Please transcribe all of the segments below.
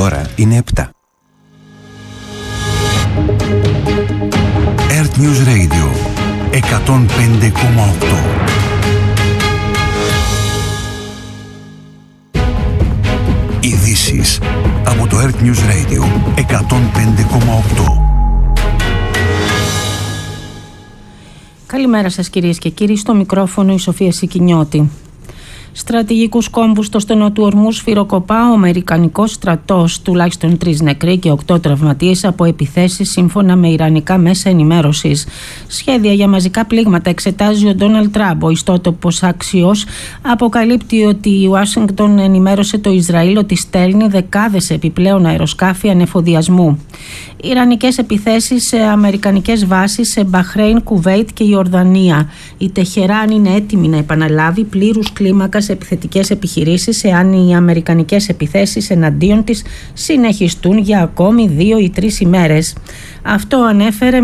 ώρα είναι 7. Earth News Radio 105,8. Ειδήσεις από το Earth News Radio 105,8. Καλημέρα σας κυρίες και κύριοι, στο μικρόφωνο η Σοφία Σικινιώτη. Στρατηγικούς κόμβους στο στενό του ορμού σφυροκοπά ο Αμερικανικός στρατός, τουλάχιστον 3 νεκροί και 8 τραυματίες από επιθέσεις σύμφωνα με ιρανικά μέσα ενημέρωσης. Σχέδια για μαζικά πλήγματα εξετάζει ο Ντόναλντ Τραμπ. Ο ιστότοπος Axios αποκαλύπτει ότι η Ουάσιγκτον ενημέρωσε το Ισραήλ ότι στέλνει δεκάδες επιπλέον αεροσκάφη ανεφοδιασμού. Ιρανικές επιθέσεις σε αμερικανικές βάσεις σε Μπαχρέιν, Κουβέιτ και Ιορδανία. Η Τεχεράν είναι έτοιμη να επαναλάβει πλήρους κλίμακας επιθετικές επιχειρήσεις εάν οι αμερικανικές επιθέσεις εναντίον της συνεχιστούν για ακόμη 2 ή 3 ημέρες. Αυτό ανέφερε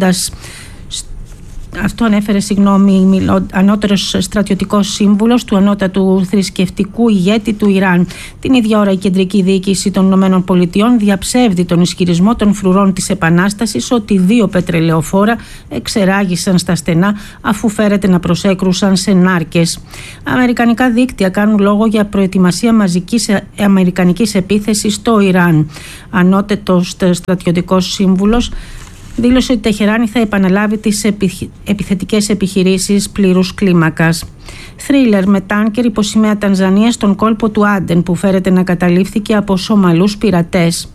ανώτερος στρατιωτικός σύμβουλος του ανώτατου θρησκευτικού ηγέτη του Ιράν. Την ίδια ώρα η κεντρική διοίκηση των ΗΠΑ διαψεύδει τον ισχυρισμό των φρουρών της Επανάστασης ότι 2 πετρελαιοφόρα εξεράγησαν στα στενά αφού φέρεται να προσέκρουσαν σε νάρκες. Αμερικανικά δίκτυα κάνουν λόγο για προετοιμασία μαζικής αμερικανικής επίθεσης στο Ιράν. Ανώτατος στρατιωτικός σύμβουλος δήλωσε ότι η Τεχεράνη θα επαναλάβει τις επιθετικές επιχειρήσεις πλήρους κλίμακας. Θρίλερ με τάνκερ υπό σημαία Τανζανίας στον κόλπο του Άντεν που φέρεται να καταλήφθηκε από Σομαλούς πειρατές.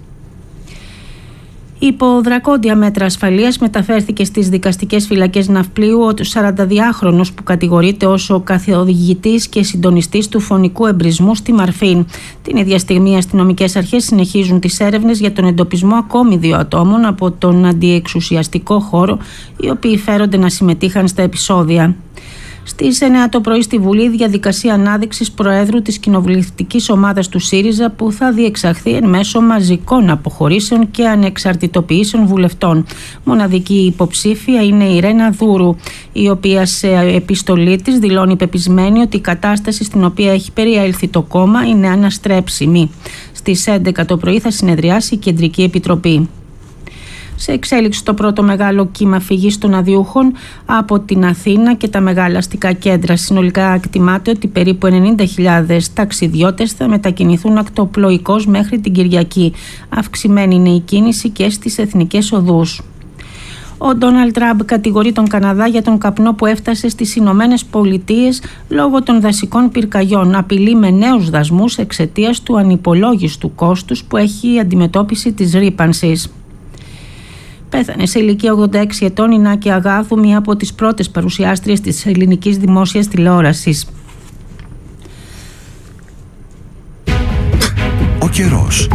Υπό δρακόντια μέτρα ασφαλείας μεταφέρθηκε στις δικαστικές φυλακές Ναυπλίου ο 42χρονος που κατηγορείται ως ο καθοδηγητής και συντονιστής του φωνικού εμπρισμού στη Μαρφίν. Την ίδια στιγμή οι αστυνομικές αρχές συνεχίζουν τις έρευνες για τον εντοπισμό ακόμη 2 ατόμων από τον αντιεξουσιαστικό χώρο, οι οποίοι φέρονται να συμμετείχαν στα επεισόδια. Στις 9 το πρωί στη Βουλή διαδικασία ανάδειξης Προέδρου της κοινοβουλευτικής ομάδας του ΣΥΡΙΖΑ που θα διεξαχθεί εν μέσω μαζικών αποχωρήσεων και ανεξαρτητοποιήσεων βουλευτών. Μοναδική υποψήφια είναι η Ρένα Δούρου, η οποία σε επιστολή της δηλώνει πεπισμένη ότι η κατάσταση στην οποία έχει περιέλθει το κόμμα είναι αναστρέψιμη. Στις 11 το πρωί θα συνεδριάσει η Κεντρική Επιτροπή. Σε εξέλιξη το πρώτο μεγάλο κύμα φυγής των αδιούχων από την Αθήνα και τα μεγάλα αστικά κέντρα. Συνολικά εκτιμάται ότι περίπου 90.000 ταξιδιώτες θα μετακινηθούν ακτοπλοϊκώς μέχρι την Κυριακή. Αυξημένη είναι η κίνηση και στις εθνικές οδούς. Ο Ντόναλντ Τραμπ κατηγορεί τον Καναδά για τον καπνό που έφτασε στις Ηνωμένες Πολιτείες λόγω των δασικών πυρκαγιών. Απειλεί με νέους δασμούς εξαιτίας του ανυπολόγιστου κόστους που έχει η αντιμετώπιση της ρύπανσης. Πέθανε σε ηλικία 86 ετών η Νάκη Αγάθου, μία από τις πρώτες παρουσιάστριες της ελληνικής δημόσιας τηλεόρασης. Ο καιρός.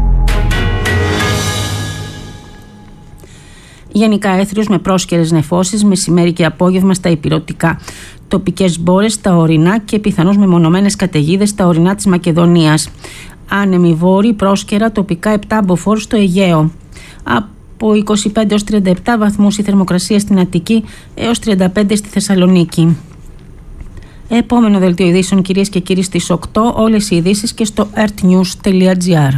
Γενικά έθριος με πρόσκαιρες νεφώσεις, μεσημέρι και απόγευμα στα ηπειρωτικά. Τοπικές μπόρες στα ορεινά και πιθανώς μεμονωμένες καταιγίδες στα ορεινά της Μακεδονίας. Άνεμοι βόρειοι, πρόσκαιρα, τοπικά 7 μποφόρ στο Αιγαίο. Από 25 έως 37 βαθμούς η θερμοκρασία στην Αττική έως 35 στη Θεσσαλονίκη. Επόμενο δελτίο ειδήσεων κυρίες και κύριοι στις 8, όλες οι ειδήσεις και στο earthnews.gr.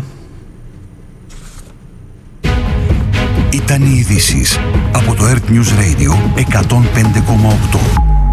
Ήταν οι ειδήσεις από το Earth News Radio 105,8.